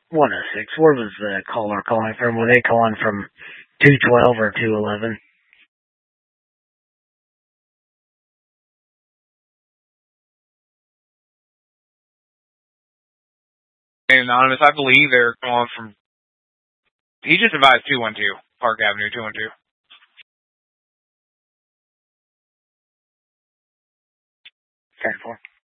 106. Where was the caller calling from? Were they calling from 212 or 211? Anonymous, I believe they're calling from. He just advised 212 Park Avenue 212. 10-4.